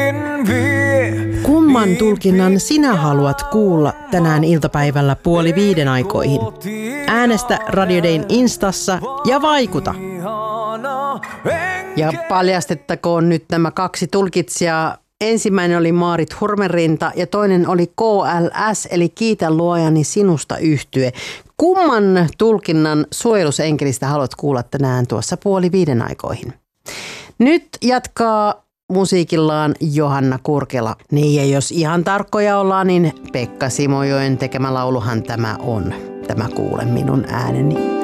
Kumman tulkinnan sinä haluat kuulla tänään iltapäivällä 4:30 aikoihin? Äänestä Radio Dayn Instassa ja vaikuta. Ja paljastettakoon nyt nämä kaksi tulkitsijaa. Ensimmäinen oli Maarit Hurmerinta ja toinen oli KLS, eli Kiitä luojani sinusta -yhtye. Kumman tulkinnan suojelusenkelistä haluat kuulla tänään tuossa 4:30 aikoihin? Nyt jatkaa musiikillaan Johanna Kurkela. Niin, ja jos ihan tarkkoja ollaan, niin Pekka Simojoen tekemä lauluhan tämä on. Tämä Kuule minun ääneni.